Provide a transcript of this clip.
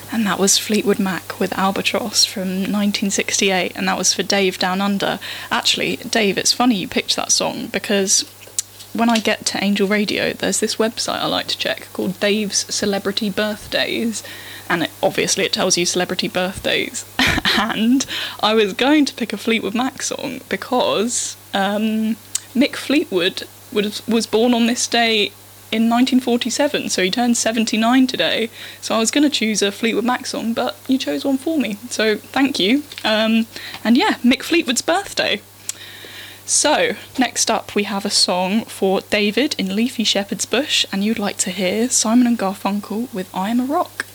And that was Fleetwood Mac with Albatross from 1968, and that was for Dave Down Under. Actually, Dave, it's funny you picked that song, because when I get to Angel Radio, there's this website I like to check called Dave's Celebrity Birthdays, and obviously it tells you celebrity birthdays. And I was going to pick a Fleetwood Mac song because Mick Fleetwood was born on this day in 1947, so he turned 79 today. So I was going to choose a Fleetwood Mac song, but you chose one for me, so thank you. And yeah, Mick Fleetwood's birthday. So, next up we have a song for David in Leafy Shepherd's Bush, and you'd like to hear Simon and Garfunkel with I Am a Rock.